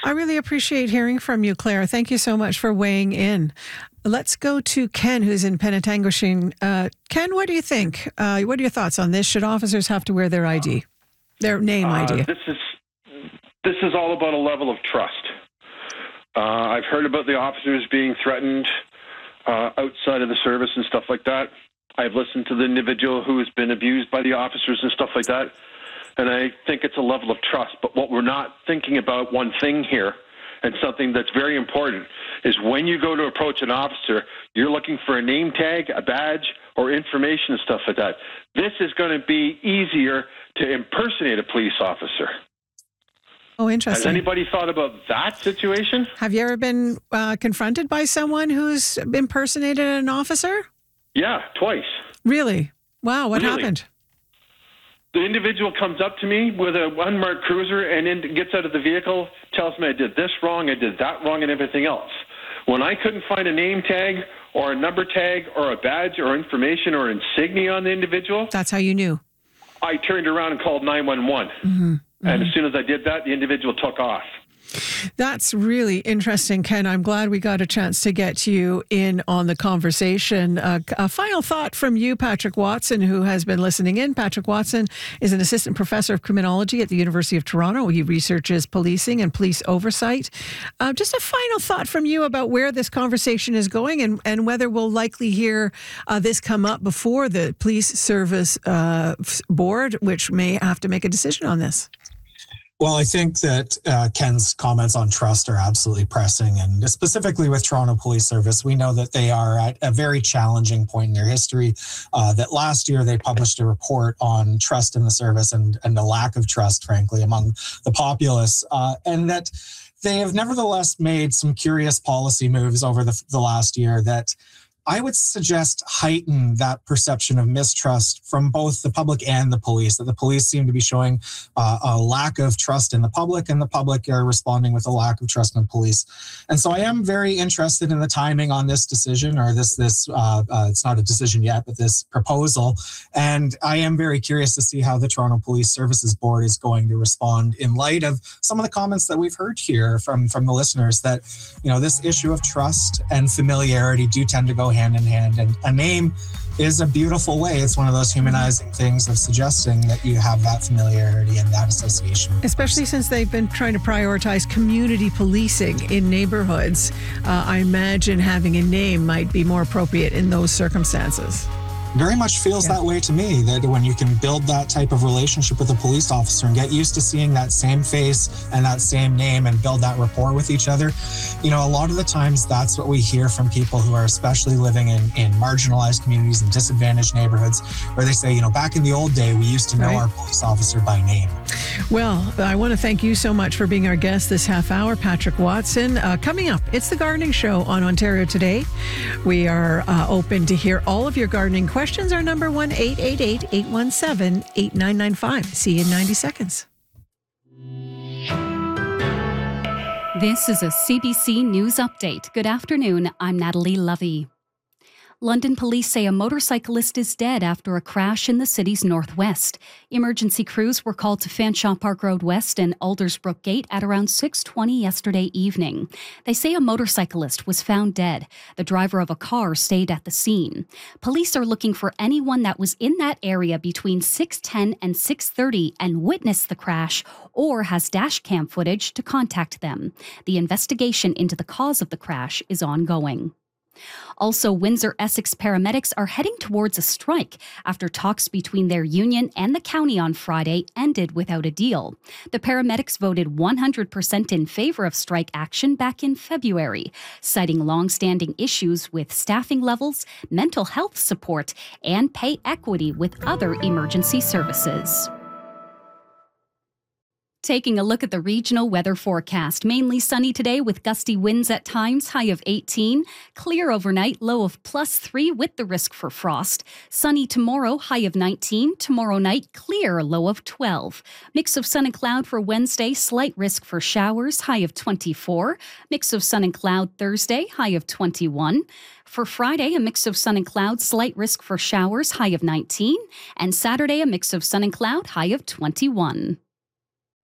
I really appreciate hearing from you, Claire. Thank you so much for weighing in. Let's go to Ken, who's in Penetanguishene. Ken, what do you think? What are your thoughts on this? Should officers have to wear their ID, their name ID? This is all about a level of trust. I've heard about the officers being threatened outside of the service and stuff like that. I've listened to the individual who has been abused by the officers and stuff like that. And I think it's a level of trust. But what we're not thinking about, one thing here, and something that's very important, is when you go to approach an officer, you're looking for a name tag, a badge, or information and stuff like that. This is going to be easier to impersonate a police officer. Oh, interesting. Has anybody thought about that situation? Have you ever been confronted by someone who's impersonated an officer? Yeah, twice. Really? Wow, what happened? The individual comes up to me with a unmarked cruiser and then gets out of the vehicle, tells me I did this wrong, I did that wrong, and everything else. When I couldn't find a name tag or a number tag or a badge or information or insignia on the individual... That's how you knew? I turned around and called 911. Mm-hmm. And as soon as I did that, the individual took off. That's really interesting, Ken. I'm glad we got a chance to get you in on the conversation. A final thought from you, Patrick Watson, who has been listening in. Patrick Watson is an assistant professor of criminology at the University of Toronto. He researches policing and police oversight. Just a final thought from you about where this conversation is going and whether we'll likely hear this come up before the police service board, which may have to make a decision on this. Well, I think that Ken's comments on trust are absolutely pressing. And specifically with Toronto Police Service, we know that they are at a very challenging point in their history. That last year they published a report on trust in the service and the lack of trust, frankly, among the populace. And that they have nevertheless made some curious policy moves over the last year that I would suggest heighten that perception of mistrust from both the public and the police, that the police seem to be showing a lack of trust in the public, and the public are responding with a lack of trust in the police. And so I am very interested in the timing on this decision, or this it's not a decision yet, but this proposal. And I am very curious to see how the Toronto Police Services Board is going to respond in light of some of the comments that we've heard here from the listeners, that, you know, this issue of trust and familiarity do tend to go hand in hand, and a name is a beautiful way. It's one of those humanizing things of suggesting that you have that familiarity and that association. Especially since they've been trying to prioritize community policing in neighborhoods. I imagine having a name might be more appropriate in those circumstances. Very much feels that way to me, that when you can build that type of relationship with a police officer and get used to seeing that same face and that same name and build that rapport with each other, you know, a lot of the times that's what we hear from people who are especially living in marginalized communities and disadvantaged neighborhoods, where they say, you know, back in the old day, we used to know our police officer by name. Well, I want to thank you so much for being our guest this half hour, Patrick Watson. Coming up, it's the Gardening Show on Ontario Today. We are open to hear all of your gardening questions. Our number 1-888-817-8995. See you in 90 seconds. This is a CBC News Update. Good afternoon. I'm Natalie Lovey. London police say a motorcyclist is dead after a crash in the city's northwest. Emergency crews were called to Fanshawe Park Road West and Aldersbrook Gate at around 6:20 yesterday evening. They say a motorcyclist was found dead. The driver of a car stayed at the scene. Police are looking for anyone that was in that area between 6:10 and 6:30 and witnessed the crash or has dash cam footage to contact them. The investigation into the cause of the crash is ongoing. Also, Windsor-Essex paramedics are heading towards a strike after talks between their union and the county on Friday ended without a deal. The paramedics voted 100% in favor of strike action back in February, citing long-standing issues with staffing levels, mental health support, and pay equity with other emergency services. Taking a look at the regional weather forecast. Mainly sunny today with gusty winds at times, high of 18. Clear overnight, low of +3 with the risk for frost. Sunny tomorrow, high of 19. Tomorrow night, clear, low of 12. Mix of sun and cloud for Wednesday, slight risk for showers, high of 24. Mix of sun and cloud Thursday, high of 21. For Friday, a mix of sun and cloud, slight risk for showers, high of 19. And Saturday, a mix of sun and cloud, high of 21.